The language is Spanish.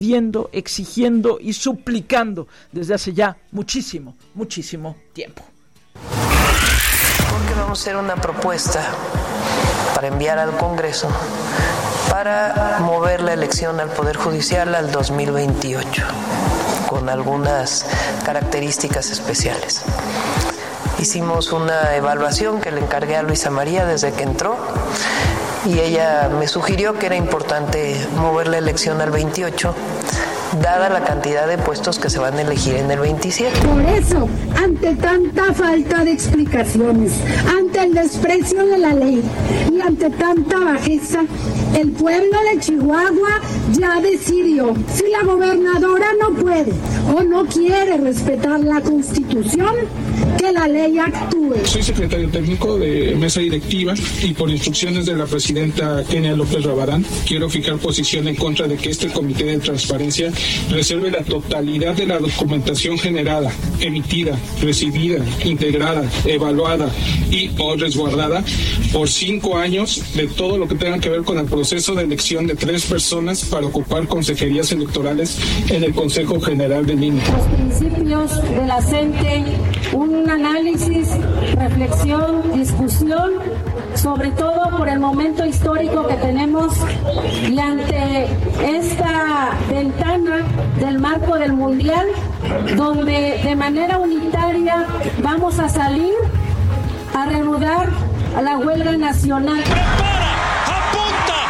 pidiendo, exigiendo y suplicando desde hace ya muchísimo tiempo. Porque vamos a hacer una propuesta para enviar al Congreso para mover la elección al Poder Judicial al 2028, con algunas características especiales. Hicimos una evaluación que le encargué a Luisa María desde que entró y ella me sugirió que era importante mover la elección al 28, dada la cantidad de puestos que se van a elegir en el 27. Por eso, ante tanta falta de explicaciones, ante el desprecio de la ley y ante tanta bajeza, el pueblo de Chihuahua ya decidió. Si la gobernadora no puede o no quiere respetar la Constitución, que la ley actúe. Soy secretario técnico de mesa directiva y por instrucciones de la presidenta Kenia López Rabadán quiero fijar posición en contra de que este comité de transparencia reserve la totalidad de la documentación generada, emitida, recibida, integrada, evaluada y o resguardada por 5 años de todo lo que tenga que ver con el proceso de elección de 3 personas para ocupar consejerías electorales en el Consejo General del INE. Los principios de la CENTE, un análisis, reflexión, discusión, sobre todo por el momento histórico que tenemos y ante esta ventana del marco del Mundial, donde de manera unitaria vamos a salir a reanudar a la huelga nacional.